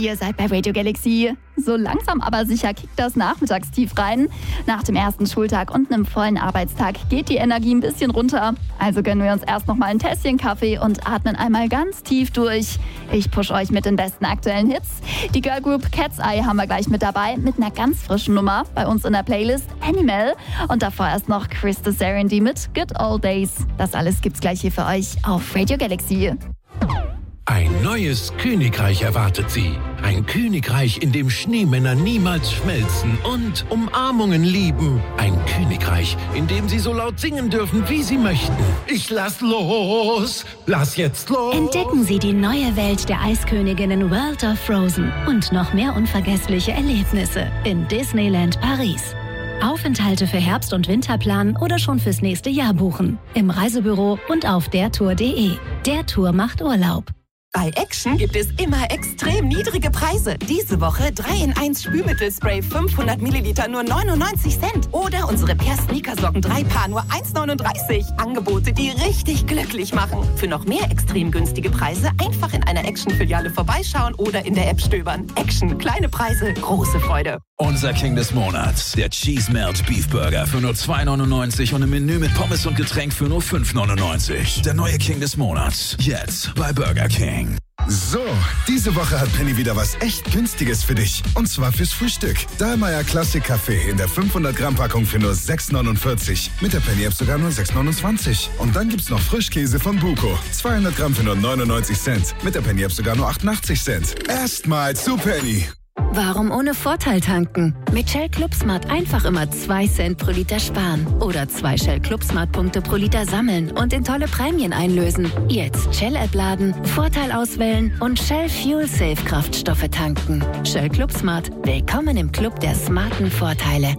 Ihr seid bei Radio Galaxy. So langsam aber sicher kickt das Nachmittagstief rein. Nach dem ersten Schultag und einem vollen Arbeitstag geht die Energie ein bisschen runter. Also gönnen wir uns erst noch mal ein Tässchen Kaffee und atmen einmal ganz tief durch. Ich push euch mit den besten aktuellen Hits. Die Girlgroup Cat's Eye haben wir gleich mit dabei, mit einer ganz frischen Nummer bei uns in der Playlist Animal. Und davor erst noch Chris Serenity mit Good Old Days. Das alles gibt's gleich hier für euch auf Radio Galaxy. Ein neues Königreich erwartet Sie. Ein Königreich, in dem Schneemänner niemals schmelzen und Umarmungen lieben. Ein Königreich, in dem Sie so laut singen dürfen, wie Sie möchten. Ich lass los! Lass jetzt los! Entdecken Sie die neue Welt der Eisköniginnen World of Frozen und noch mehr unvergessliche Erlebnisse in Disneyland Paris. Aufenthalte für Herbst- und Winter planen oder schon fürs nächste Jahr buchen. Im Reisebüro und auf dertour.de. Der Tour macht Urlaub. Bei Action gibt es immer extrem niedrige Preise. Diese Woche 3-in-1 Spülmittelspray 500 Milliliter nur 99 Cent. Oder unsere Per Sneakersocken 3 Paar nur 1,39. Angebote, die richtig glücklich machen. Für noch mehr extrem günstige Preise einfach in einer Action-Filiale vorbeischauen oder in der App stöbern. Action, kleine Preise, große Freude. Unser King des Monats, der Cheese Melt Beef Burger für nur 2,99 und im Menü mit Pommes und Getränk für nur 5,99. Der neue King des Monats, jetzt bei Burger King. So, diese Woche hat Penny wieder was echt Günstiges für dich. Und zwar fürs Frühstück. Dahlmeier Classic Kaffee in der 500 Gramm Packung für nur 6,49. Mit der Penny App sogar nur 6,29. Und dann gibt's noch Frischkäse von Buko. 200 Gramm für nur 99 Cent. Mit der Penny App sogar nur 88 Cent. Erstmal zu Penny. Warum ohne Vorteil tanken? Mit Shell Club Smart einfach immer 2 Cent pro Liter sparen. Oder 2 Shell Club Smart Punkte pro Liter sammeln und in tolle Prämien einlösen. Jetzt Shell App laden, Vorteil auswählen und Shell Fuel Safe Kraftstoffe tanken. Shell Club Smart. Willkommen im Club der smarten Vorteile.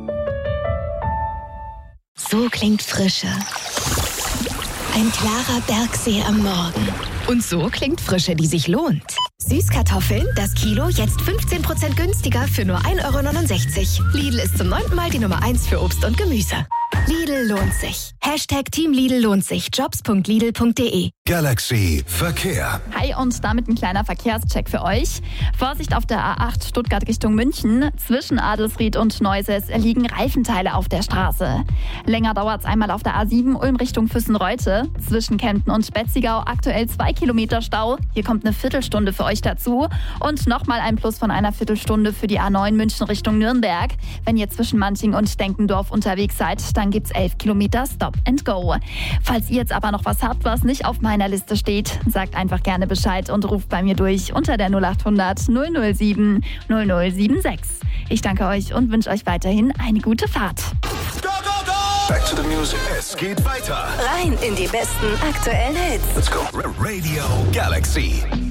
So klingt Frische. Ein klarer Bergsee am Morgen. Und so klingt Frische, die sich lohnt. Süßkartoffeln, das Kilo, jetzt 15% günstiger für nur 1,69 €. Lidl ist zum 9. Mal die Nummer 1 für Obst und Gemüse. Lidl lohnt sich. Team Lidl lohnt sich. Jobs.lidl.de. Galaxy Verkehr. Hi und damit ein kleiner Verkehrscheck für euch. Vorsicht auf der A8 Stuttgart Richtung München. Zwischen Adelsried und Neuses liegen Reifenteile auf der Straße. Länger dauert es einmal auf der A7 Ulm Richtung Füssen-Reute. Zwischen Kempten und Betzigau aktuell 2 Kilometer Stau. Hier kommt eine Viertelstunde für euch dazu. Und nochmal ein Plus von einer Viertelstunde für die A9 München Richtung Nürnberg. Wenn ihr zwischen Manching und Denkendorf unterwegs seid, dann gibt's 11 Kilometer Stop and Go. Falls ihr jetzt aber noch was habt, was nicht auf meiner Liste steht, sagt einfach gerne Bescheid und ruft bei mir durch unter der 0800 007 0076. Ich danke euch und wünsche euch weiterhin eine gute Fahrt. Go, go, go! Back to the music. Es geht weiter. Rein in die besten aktuellen Hits. Let's go. Radio Galaxy.